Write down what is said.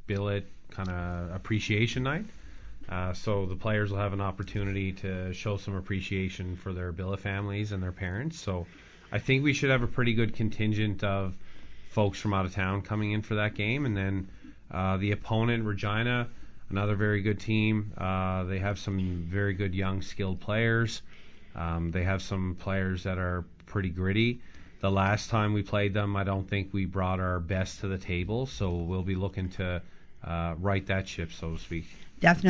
billet kind of appreciation night. So the players will have an opportunity to show some appreciation for their billet families and their parents. So I think we should have a pretty good contingent of folks from out of town coming in for that game. And then the opponent, Regina, another very good team. They have some very good young skilled players. They have some players that are pretty gritty. The last time we played them, I don't think we brought our best to the table, so we'll be looking to right that ship, so to speak. Definitely.